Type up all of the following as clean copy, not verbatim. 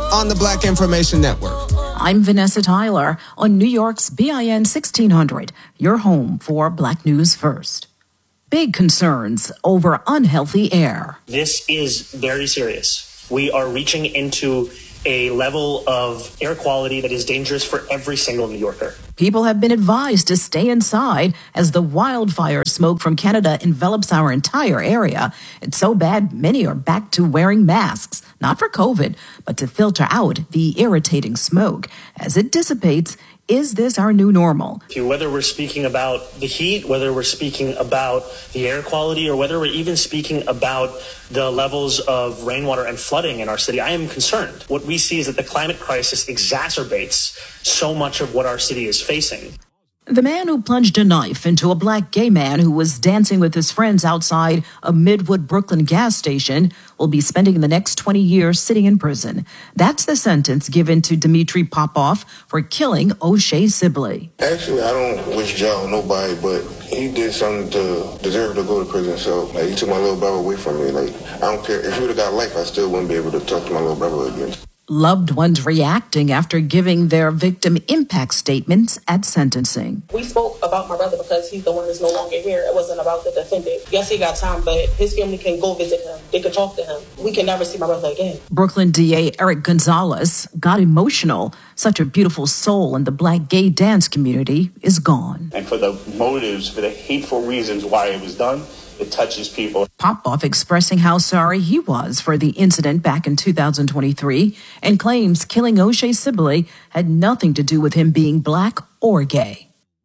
on the Black Information Network. I'm Vanessa Tyler on New York's BIN 1600, your home for Black News First. Big concerns over unhealthy air. This is very serious. We are reaching into a level of air quality that is dangerous for every single New Yorker. People have been advised to stay inside as the wildfire smoke from Canada envelops our entire area. It's so bad, many are back to wearing masks, not for COVID, but to filter out the irritating smoke. As it dissipates, is this our new normal? Whether we're speaking about the heat, whether we're speaking about the air quality, or whether we're even speaking about the levels of rainwater and flooding in our city, I am concerned. What we see is that the climate crisis exacerbates so much of what our city is facing. The man who plunged a knife into a black gay man who was dancing with his friends outside a Midwood, Brooklyn gas station will be spending the next 20 years sitting in prison. That's the sentence given to Dimitri Popov for killing O'Shea Sibley. Actually, I don't wish jail on nobody, but he did something to deserve to go to prison. So, he took my little brother away from me. I don't care. If he would have got life, I still wouldn't be able to talk to my little brother again. Loved ones reacting after giving their victim impact statements at sentencing. We spoke about my brother because he's the one that's no longer here. It wasn't about the defendant. Yes, he got time, but his family can go visit him. They can talk to him. We can never see my brother again. Brooklyn DA Eric Gonzalez got emotional. Such a beautiful soul in the black gay dance community is gone. And for the motives, for the hateful reasons why it was done, it touches people. Popov expressing how sorry he was for the incident back in 2023 and claims killing O'Shea Sibley had nothing to do with him being black or gay.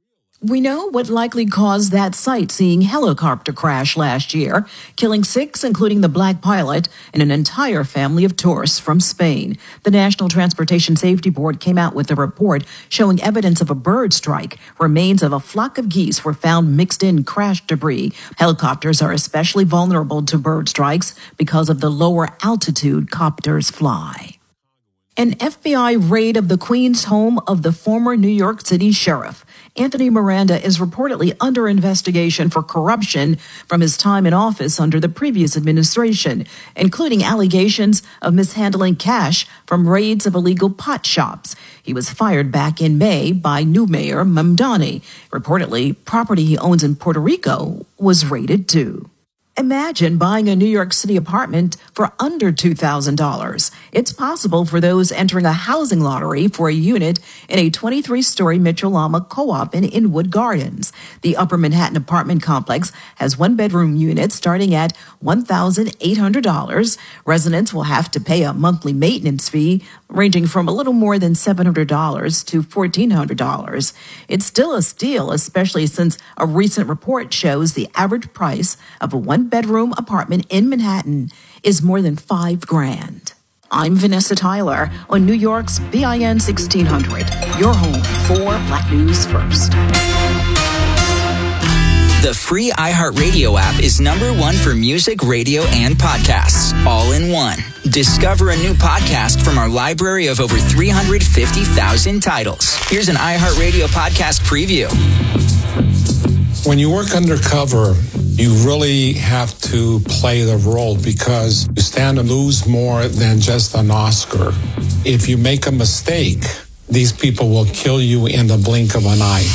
We know what likely caused that sightseeing helicopter crash last year, killing 6, including the black pilot, and an entire family of tourists from Spain. The National Transportation Safety Board came out with a report showing evidence of a bird strike. Remains of a flock of geese were found mixed in crashed debris. Helicopters are especially vulnerable to bird strikes because of the lower altitude copters fly. An FBI raid of the Queens home of the former New York City sheriff. Anthony Miranda is reportedly under investigation for corruption from his time in office under the previous administration, including allegations of mishandling cash from raids of illegal pot shops. He was fired back in May by new mayor Mamdani. Reportedly, property he owns in Puerto Rico was raided too. Imagine buying a New York City apartment for under $2,000. It's possible for those entering a housing lottery for a unit in a 23-story Mitchell-Lama co-op in Inwood Gardens. The Upper Manhattan apartment complex has one-bedroom units starting at $1,800. Residents will have to pay a monthly maintenance fee ranging from a little more than $700 to $1,400. It's still a steal, especially since a recent report shows the average price of a one-bedroom apartment in Manhattan is more than $5,000. I'm Vanessa Tyler on New York's BIN 1600, your home for Black News First. The free iHeartRadio app is #1 for music, radio, and podcasts, all in one. Discover a new podcast from our library of over 350,000 titles. Here's an iHeartRadio podcast preview. When you work undercover, you really have to play the role because you stand to lose more than just an Oscar. If you make a mistake, these people will kill you in the blink of an eye.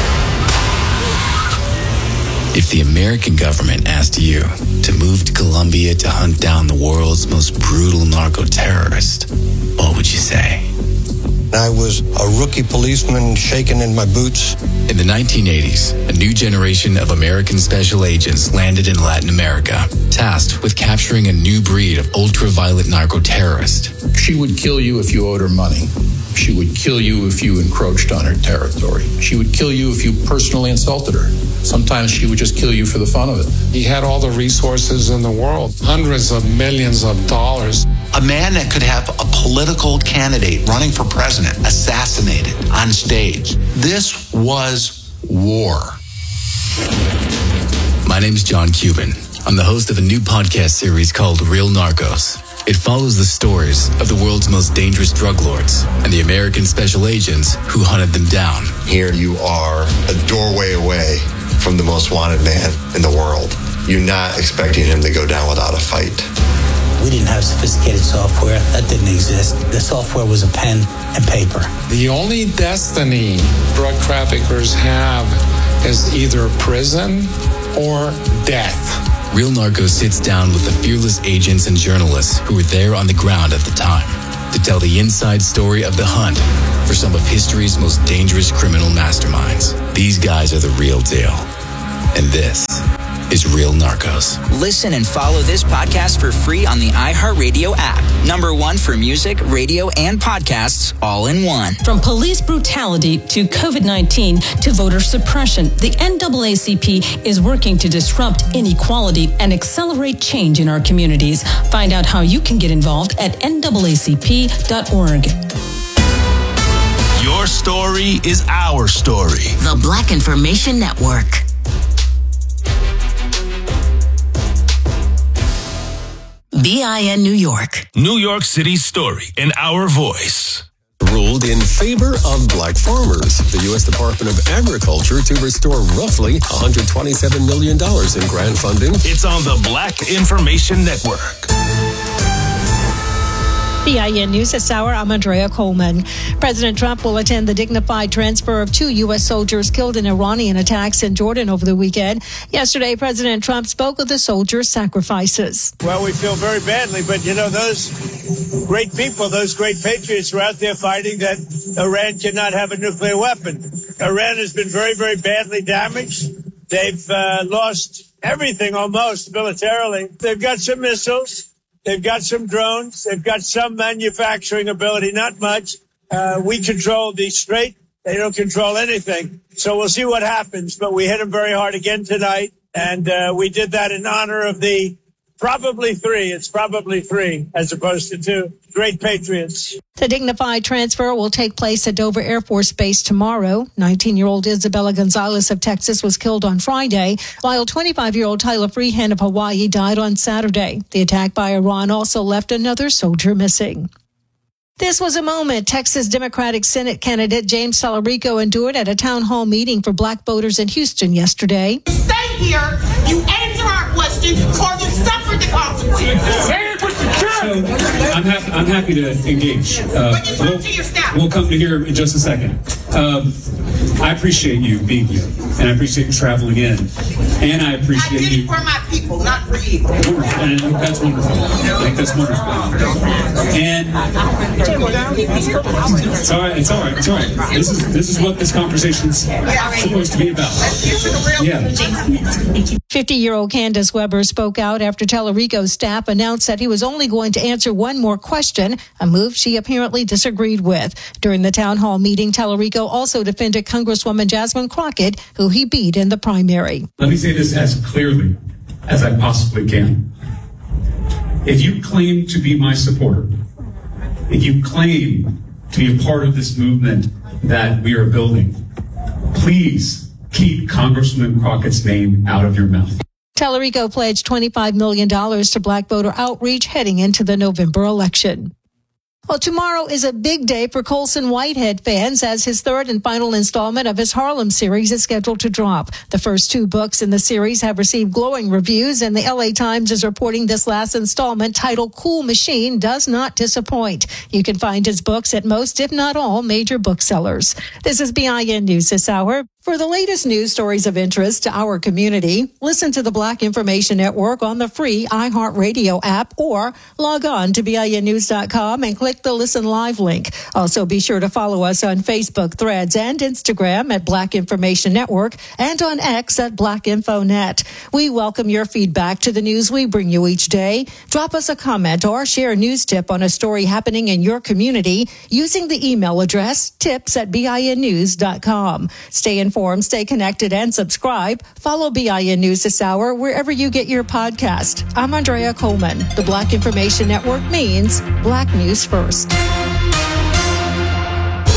If the American government asked you to move to Colombia to hunt down the world's most brutal narco-terrorist, what would you say? I was a rookie policeman shaking in my boots. In the 1980s, a new generation of American special agents landed in Latin America, tasked with capturing a new breed of ultraviolet narco-terrorist. She would kill you if you owed her money. She would kill you if you encroached on her territory. She would kill you if you personally insulted her. Sometimes she would just kill you for the fun of it. He had all the resources in the world, hundreds of millions of dollars. A man that could have a political candidate running for president assassinated on stage. This was war. My name's John Cuban. I'm the host of a new podcast series called Real Narcos. It follows the stories of the world's most dangerous drug lords and the American special agents who hunted them down. Here you are, a doorway away from the most wanted man in the world. You're not expecting him to go down without a fight. We didn't have sophisticated software. That didn't exist. The software was a pen and paper. The only destiny drug traffickers have is either prison or death. Real Narcos sits down with the fearless agents and journalists who were there on the ground at the time to tell the inside story of the hunt for some of history's most dangerous criminal masterminds. These guys are the real deal. And this is Real Narcos. Listen and follow this podcast for free on the iHeartRadio app. #1 for music, radio, and podcasts all in one. From police brutality to COVID-19 to voter suppression, the NAACP is working to disrupt inequality and accelerate change in our communities. Find out how you can get involved at NAACP.org. Your story is our story. The Black Information Network. BIN New York. New York City's story in our voice. Ruled in favor of black farmers. The U.S. Department of Agriculture to restore roughly $127 million in grant funding. It's on the Black Information Network. BIN News this hour, I'm Andrea Coleman. President Trump will attend the dignified transfer of 2 U.S. soldiers killed in Iranian attacks in Jordan over the weekend. Yesterday, President Trump spoke of the soldiers' sacrifices. Well, we feel very badly, but you know, those great people, those great patriots were out there fighting that Iran cannot have a nuclear weapon. Iran has been very, very badly damaged. They've lost everything almost militarily. They've got some missiles. They've got some drones. They've got some manufacturing ability, not much. We control the Strait. They don't control anything. So we'll see what happens. But we hit them very hard again tonight. And we did that in honor of the probably 3. It's probably 3 as opposed to 2 great patriots. The dignified transfer will take place at Dover Air Force Base tomorrow. 19-year-old Isabella Gonzalez of Texas was killed on Friday, while 25-year-old Tyler Freehan of Hawaii died on Saturday. The attack by Iran also left another soldier missing. This was a moment Texas Democratic Senate candidate James Tallarico endured at a town hall meeting for black voters in Houston yesterday. You stay here, you answer our questions, or you suffer the consequences. I'm happy to engage. We'll come to here in just a second. I appreciate you being here, and I appreciate you traveling in, and I appreciate you. I did it for my people, not for you. Wonderful. And that's wonderful. I think that's wonderful. And it's all right. It's all right. It's all right. This is what this conversation's supposed to be about. Yeah. 50-year-old Candace Weber spoke out after Tallarico's staff announced that he was only going to answer one more question, a move she apparently disagreed with. During the town hall meeting, Tallarico also defended Congresswoman Jasmine Crockett, who he beat in the primary. Let me say this as clearly as I possibly can. If you claim to be my supporter, if you claim to be a part of this movement that we are building, please keep Congresswoman Crockett's name out of your mouth. Tallarico pledged $25 million to black voter outreach heading into the November election. Well, tomorrow is a big day for Colson Whitehead fans as his 3rd and final installment of his Harlem series is scheduled to drop. The first 2 books in the series have received glowing reviews, and the LA Times is reporting this last installment, titled Cool Machine, does not disappoint. You can find his books at most, if not all, major booksellers. This is BIN News this hour. For the latest news stories of interest to our community, listen to the Black Information Network on the free iHeartRadio app or log on to BINnews.com and click the Listen Live link. Also, be sure to follow us on Facebook, Threads, and Instagram at Black Information Network and on X at BlackInfoNet. We welcome your feedback to the news we bring you each day. Drop us a comment or share a news tip on a story happening in your community using the email address tips@BINnews.com. Stay informed, stay connected, and subscribe. Follow BIN News this hour wherever you get your podcast. I'm Andrea Coleman. The Black Information Network means Black News First.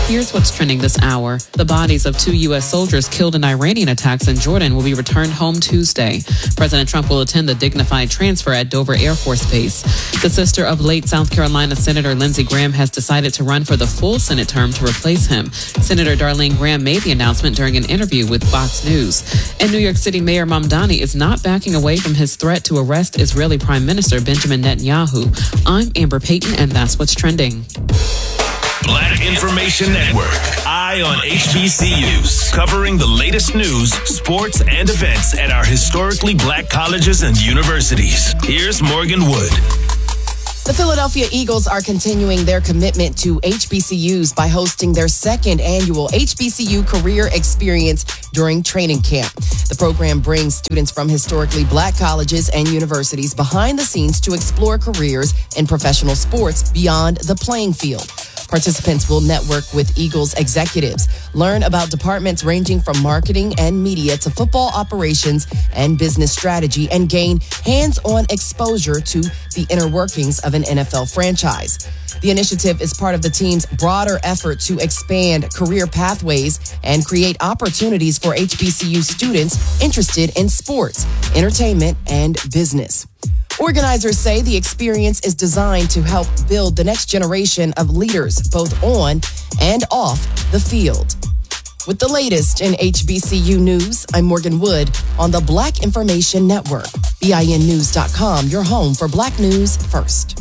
Here's what's trending this hour. The bodies of 2 U.S. soldiers killed in Iranian attacks in Jordan will be returned home Tuesday. President Trump will attend the dignified transfer at Dover Air Force Base. The sister of late South Carolina Senator Lindsey Graham has decided to run for the full Senate term to replace him. Senator Darlene Graham made the announcement during an interview with Fox News. And New York City Mayor Mamdani is not backing away from his threat to arrest Israeli Prime Minister Benjamin Netanyahu. I'm Amber Payton, and that's what's trending. Black Information Network. Eye on HBCUs. Covering the latest news, sports, and events at our historically black colleges and universities. Here's Morgan Wood. The Philadelphia Eagles are continuing their commitment to HBCUs by hosting their second annual HBCU Career Experience during training camp. The program brings students from historically black colleges and universities behind the scenes to explore careers in professional sports beyond the playing field. Participants will network with Eagles executives, learn about departments ranging from marketing and media to football operations and business strategy, and gain hands-on exposure to the inner workings of an NFL franchise. The initiative is part of the team's broader effort to expand career pathways and create opportunities for HBCU students interested in sports, entertainment, and business. Organizers say the experience is designed to help build the next generation of leaders, both on and off the field. With the latest in HBCU news, I'm Morgan Wood on the Black Information Network. BINnews.com, your home for Black news first.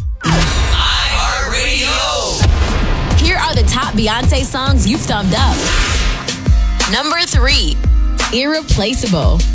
iHeartRadio. Here are the top Beyonce songs you've thumbed up. Number 3, Irreplaceable.